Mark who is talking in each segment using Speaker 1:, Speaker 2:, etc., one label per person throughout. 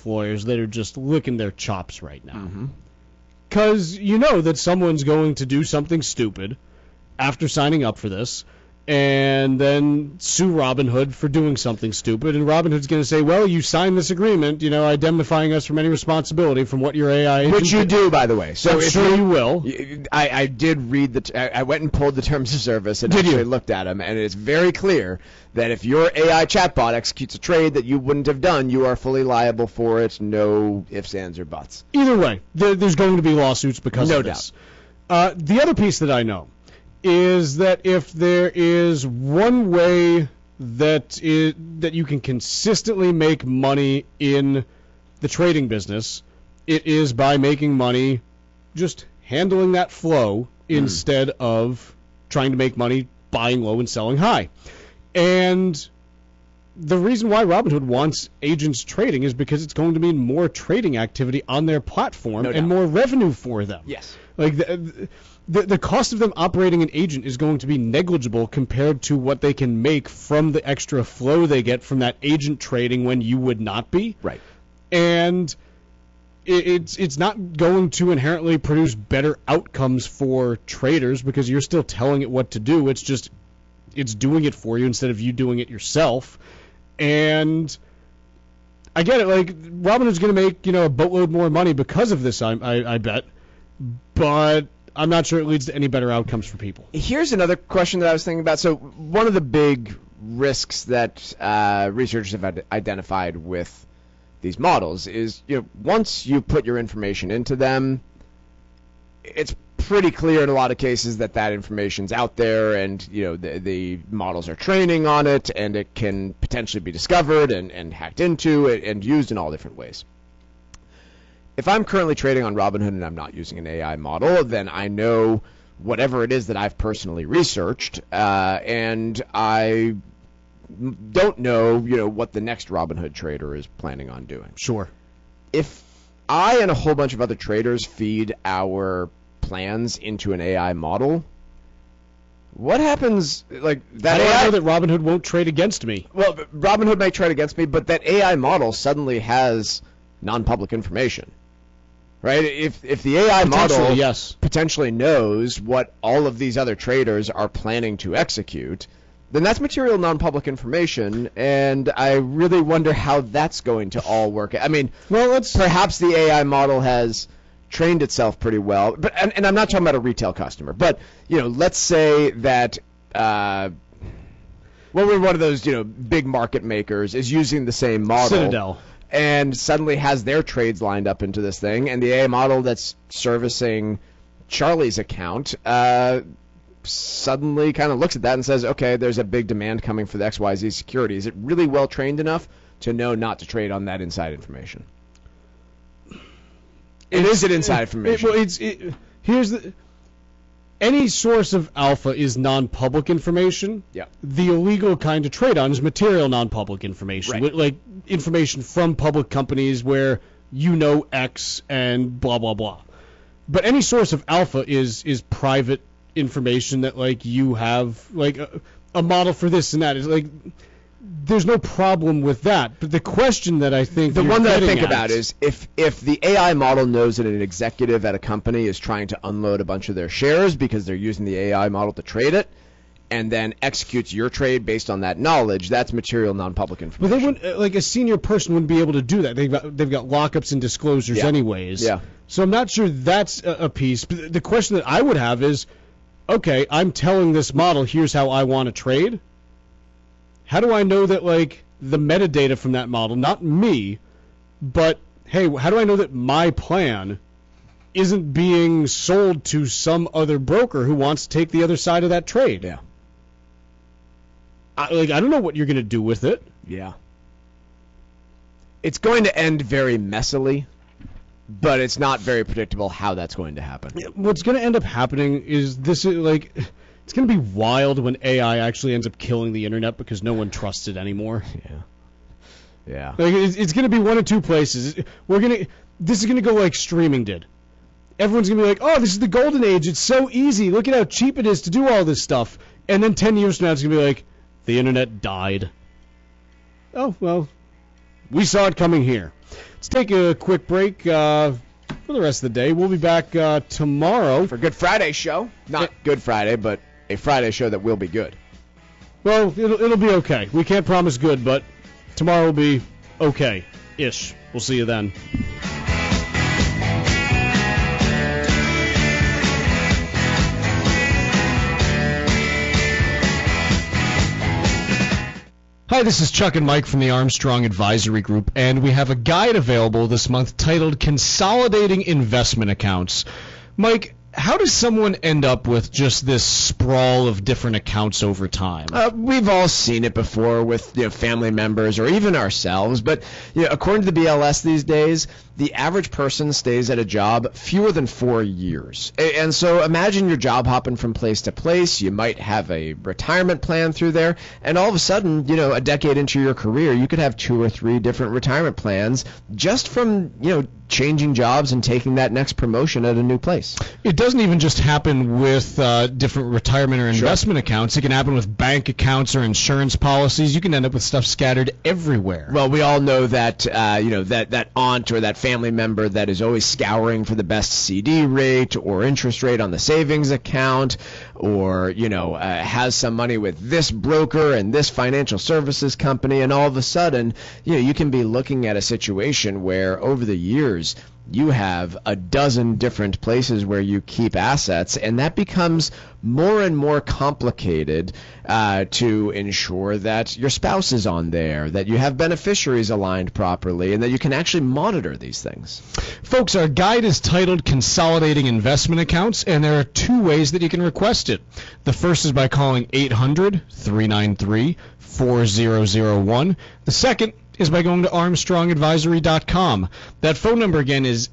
Speaker 1: plaintiff lawyers that are just licking their chops right now. Because you know that someone's going to do something stupid after signing up for this, and then sue Robinhood for doing something stupid, and Robinhood's going to say, well, you signed this agreement, indemnifying us from any responsibility from what your AI agent
Speaker 2: Which you do, by the way. So
Speaker 1: I'm sure you will.
Speaker 2: I did read I went and pulled the terms of service and actually looked at them, and it's very clear that if your AI chatbot executes a trade that you wouldn't have done, you are fully liable for it, no ifs, ands, or buts.
Speaker 1: Either way, there's going to be lawsuits because of this.
Speaker 2: No doubt.
Speaker 1: The other piece that I know is that if there is one way that you can consistently make money in the trading business, it is by making money just handling that flow instead of trying to make money buying low and selling high. And the reason why Robinhood wants agents trading is because it's going to mean more trading activity on their platform and more revenue for them.
Speaker 2: Yes.
Speaker 1: Like the cost of them operating an agent is going to be negligible compared to what they can make from the extra flow they get from that agent trading when you would not be.
Speaker 2: Right.
Speaker 1: And it's not going to inherently produce better outcomes for traders because you're still telling it what to do. It's just it's doing it for you instead of you doing it yourself. And I get it. Like Robinhood's going to make a boatload more money because of this. I bet, but I'm not sure it leads to any better outcomes for people.
Speaker 2: Here's another question that I was thinking about. So one of the big risks that researchers have identified with these models is, once you put your information into them, it's pretty clear in a lot of cases that information's out there, and the models are training on it, and it can potentially be discovered and hacked into and used in all different ways. If I'm currently trading on Robinhood and I'm not using an AI model, then I know whatever it is that I've personally researched, and I don't know, what the next Robinhood trader is planning on doing.
Speaker 1: Sure.
Speaker 2: If I and a whole bunch of other traders feed our plans into an AI model, what happens? Like that
Speaker 1: How do
Speaker 2: AI,
Speaker 1: I know that Robinhood won't trade against me?
Speaker 2: Well, Robinhood may trade against me, but that AI model suddenly has non-public information. Right? If the AI model potentially knows what all of these other traders are planning to execute, then that's material non-public information, and I really wonder how that's going to all work. I mean, perhaps the AI model has trained itself pretty well, but and I'm not talking about a retail customer, but let's say that we're one of those big market makers is using the same model.
Speaker 1: Citadel.
Speaker 2: And suddenly has their trades lined up into this thing, and the AI model that's servicing Charlie's account suddenly kind of looks at that and says, okay, there's a big demand coming for the XYZ security. Is it really well trained enough to know not to trade on that inside information? Is it inside information?
Speaker 1: Here's the... Any source of alpha is non-public information.
Speaker 2: Yeah.
Speaker 1: The illegal kind to trade on is material non-public information,
Speaker 2: right.
Speaker 1: Like information from public companies where X and blah blah blah. But any source of alpha is private information that you have a model for this and that is there's no problem with that. But the question that I think
Speaker 2: the one that I think about is if the AI model knows that an executive at a company is trying to unload a bunch of their shares because they're using the AI model to trade it, and then executes your trade based on that knowledge, that's material non-public information.
Speaker 1: But they wouldn't, a senior person wouldn't be able to do that. They've got lockups and disclosures anyways.
Speaker 2: Yeah.
Speaker 1: So I'm not sure that's a piece. But the question that I would have is, okay, I'm telling this model, here's how I want to trade. How do I know that, the metadata from that model, not me, but, hey, how do I know that my plan isn't being sold to some other broker who wants to take the other side of that trade?
Speaker 2: Yeah.
Speaker 1: I don't know what you're going to do with it.
Speaker 2: Yeah. It's going to end very messily, but it's not very predictable how that's going to happen.
Speaker 1: What's going to end up happening is this it's going to be wild when AI actually ends up killing the internet because no one trusts it anymore.
Speaker 2: Yeah.
Speaker 1: It's going to be one of two places. This is going to go like streaming did. Everyone's going to be like, oh, this is the golden age. It's so easy. Look at how cheap it is to do all this stuff. And then 10 years from now, it's going to be like, the internet died. Oh, well. We saw it coming here. Let's take a quick break for the rest of the day. We'll be back tomorrow.
Speaker 2: For Good Friday show. Not Good Friday, but a Friday show that will be good.
Speaker 1: Well, it'll be okay. We can't promise good, but tomorrow will be okay-ish. We'll see you then. Hi, this is Chuck and Mike from the Armstrong Advisory Group, and we have a guide available this month titled Consolidating Investment Accounts. Mike, how does someone end up with just this sprawl of different accounts over time?
Speaker 2: We've all seen it before with family members or even ourselves, but according to the BLS these days, the average person stays at a job fewer than 4 years. And so imagine you're job hopping from place to place. You might have a retirement plan through there, and all of a sudden, a decade into your career, you could have 2 or 3 different retirement plans just from, changing jobs and taking that next promotion at a new place.
Speaker 1: It doesn't even just happen with different retirement or investment accounts. It can happen with bank accounts or insurance policies. You can end up with stuff scattered everywhere.
Speaker 2: Well, we all know that that aunt or that family member that is always scouring for the best CD rate or interest rate on the savings account, or has some money with this broker and this financial services company, and all of a sudden you can be looking at a situation where over the years you have a dozen different places where you keep assets, and that becomes more and more complicated to ensure that your spouse is on there, that you have beneficiaries aligned properly, and that you can actually monitor these things.
Speaker 1: Folks, our guide is titled Consolidating Investment Accounts, and there are 2 ways that you can request it. The first is by calling 800-393-4001. The second is by going to ArmstrongAdvisory.com. That phone number again is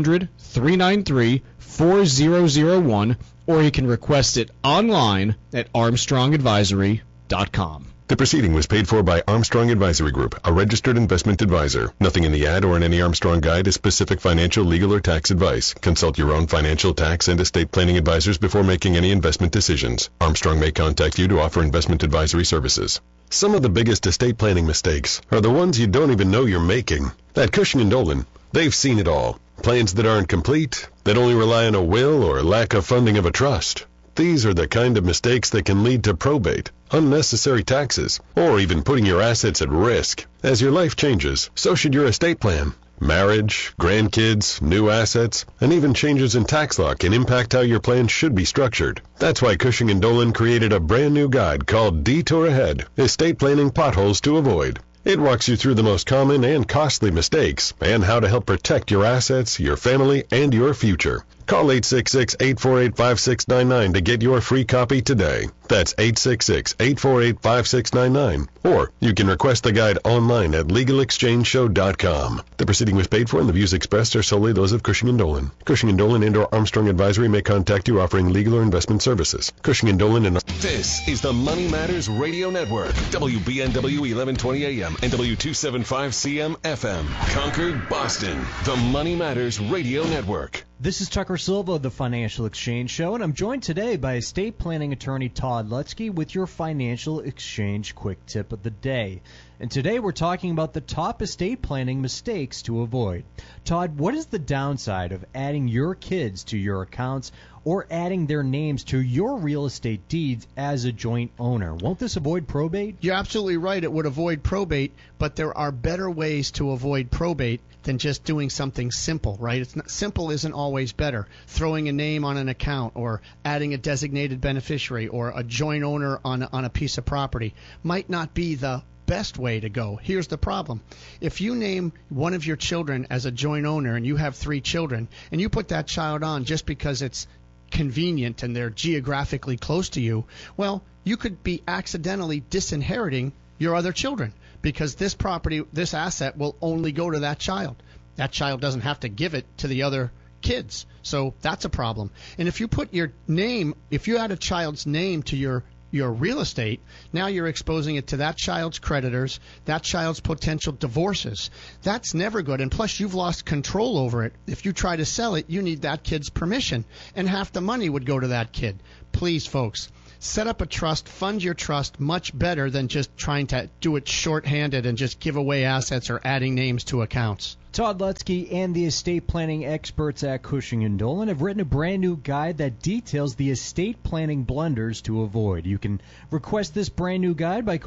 Speaker 1: 800-393-4001, or you can request it online at ArmstrongAdvisory.com.
Speaker 3: The proceeding was paid for by Armstrong Advisory Group, a registered investment advisor. Nothing in the ad or in any Armstrong guide is specific financial, legal, or tax advice. Consult your own financial, tax, and estate planning advisors before making any investment decisions. Armstrong may contact you to offer investment advisory services. Some of the biggest estate planning mistakes are the ones you don't even know you're making. At Cushing & Dolan, they've seen it all. Plans that aren't complete, that only rely on a will or lack of funding of a trust. These are the kind of mistakes that can lead to probate, unnecessary taxes, or even putting your assets at risk. As your life changes, so should your estate plan. Marriage, grandkids, new assets, and even changes in tax law can impact how your plan should be structured. That's why Cushing & Dolan created a brand new guide called Detour Ahead, Estate Planning Potholes to Avoid. It walks you through the most common and costly mistakes and how to help protect your assets, your family, and your future. Call 866-848-5699 to get your free copy today. That's 866-848-5699. Or you can request the guide online at LegalExchangeShow.com. The proceeding was paid for and the views expressed are solely those of Cushing & Dolan. Cushing & Dolan and/or Armstrong Advisory may contact you offering legal or investment services. Cushing & Dolan and...
Speaker 4: This is the Money Matters Radio Network. WBNW 1120 AM and W275CM FM. Concord, Boston. The Money Matters Radio Network.
Speaker 5: This is Tucker Silva of the Financial Exchange Show, and I'm joined today by estate planning attorney Todd Lutzke with your Financial Exchange Quick Tip of the Day. And today we're talking about the top estate planning mistakes to avoid. Todd, what is the downside of adding your kids to your accounts or adding their names to your real estate deeds as a joint owner? Won't this avoid probate?
Speaker 6: You're absolutely right. It would avoid probate, but there are better ways to avoid probate than just doing something simple, right? Simple isn't always better. Throwing a name on an account or adding a designated beneficiary or a joint owner on a piece of property might not be the best way to go. Here's the problem. If you name one of your children as a joint owner and you have 3 children and you put that child on just because it's convenient and they're geographically close to you, well, you could be accidentally disinheriting your other children because this property, this asset will only go to that child. That child doesn't have to give it to the other kids. So that's a problem. And if you put your name, if you add a child's name to your real estate, now you're exposing it to that child's creditors, that child's potential divorces. That's never good. And plus, you've lost control over it. If you try to sell it, you need that kid's permission, and half the money would go to that kid. Please, folks, set up a trust, fund your trust much better than just trying to do it shorthanded and just give away assets or adding names to accounts.
Speaker 5: Todd Lutzke and the estate planning experts at Cushing & Dolan have written a brand new guide that details the estate planning blunders to avoid. You can request this brand new guide by